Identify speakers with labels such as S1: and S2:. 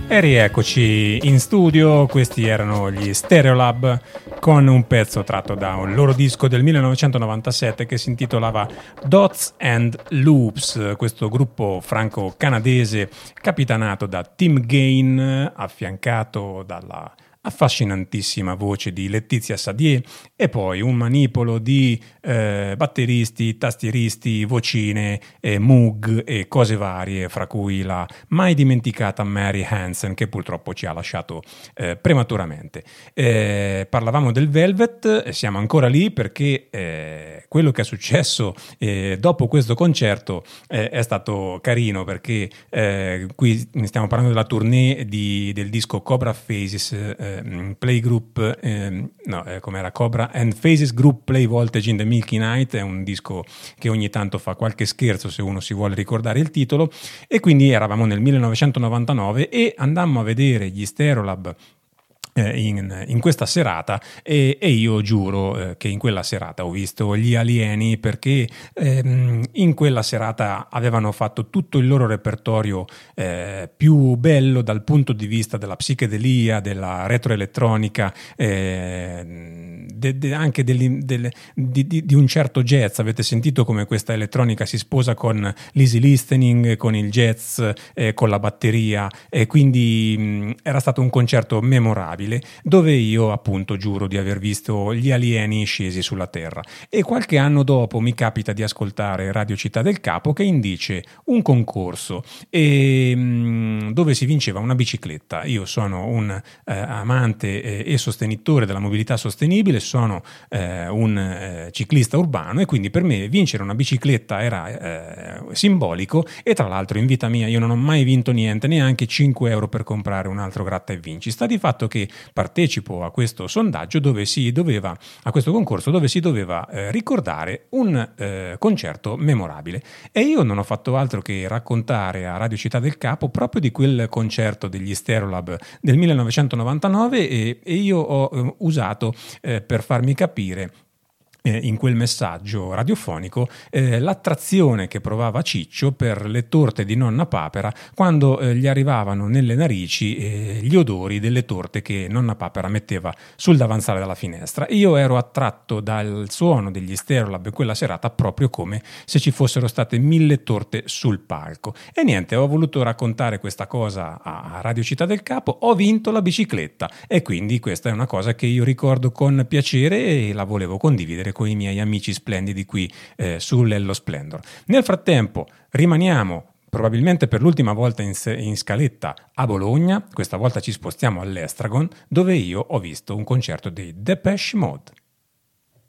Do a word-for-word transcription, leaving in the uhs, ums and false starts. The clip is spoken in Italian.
S1: E rieccoci in studio, questi erano gli Stereolab con un pezzo tratto da un loro disco del millenovecentonovantasette che si intitolava Dots and Loops, questo gruppo franco-canadese capitanato da Tim Gain, affiancato dalla affascinantissima voce di Letizia Sadier e poi un manipolo di eh, batteristi, tastieristi, vocine, eh, Moog e cose varie, fra cui la mai dimenticata Mary Hansen, che purtroppo ci ha lasciato eh, prematuramente. Eh, parlavamo del Velvet, siamo ancora lì perché eh, quello che è successo eh, dopo questo concerto eh, è stato carino, perché eh, qui stiamo parlando della tournée di, del disco Cobra Phases, eh, Playgroup, eh, no, eh, com'era? Cobra and Phases Group Play Voltage in the Milky Night, è un disco che ogni tanto fa qualche scherzo se uno si vuole ricordare il titolo, e quindi eravamo nel millenovecentonovantanove e andammo a vedere gli Stereolab In, in questa serata e, e io giuro eh, che in quella serata ho visto gli alieni, perché ehm, in quella serata avevano fatto tutto il loro repertorio eh, più bello dal punto di vista della psichedelia, della retroelettronica, eh, de, de, anche del, del, di, di, di un certo jazz. Avete sentito come questa elettronica si sposa con l'easy listening, con il jazz, eh, con la batteria, e quindi mh, era stato un concerto memorabile, dove io appunto giuro di aver visto gli alieni scesi sulla Terra. E qualche anno dopo mi capita di ascoltare Radio Città del Capo che indice un concorso e, mh, dove si vinceva una bicicletta. Io sono un eh, amante eh, e sostenitore della mobilità sostenibile, sono eh, un eh, ciclista urbano, e quindi per me vincere una bicicletta era eh, simbolico. E tra l'altro, in vita mia io non ho mai vinto niente, neanche cinque euro per comprare un altro gratta e vinci. Sta di fatto che partecipo a questo sondaggio dove si doveva, a questo concorso dove si doveva eh, ricordare un eh, concerto memorabile, e io non ho fatto altro che raccontare a Radio Città del Capo proprio di quel concerto degli Stereolab del millenovecentonovantanove, e, e io ho eh, usato eh, per farmi capire in quel messaggio radiofonico eh, l'attrazione che provava Ciccio per le torte di nonna Papera quando eh, gli arrivavano nelle narici eh, gli odori delle torte che nonna Papera metteva sul davanzale della finestra. Io ero attratto dal suono degli Stereolab quella serata proprio come se ci fossero state mille torte sul palco. E niente, ho voluto raccontare questa cosa a Radio Città del Capo, ho vinto la bicicletta, e quindi questa è una cosa che io ricordo con piacere e la volevo condividere con i miei amici splendidi qui eh, sull'Ello Splendor. Nel frattempo rimaniamo probabilmente per l'ultima volta in, in scaletta a Bologna. Questa volta ci spostiamo all'Estragon, dove io ho visto un concerto dei Depeche Mode.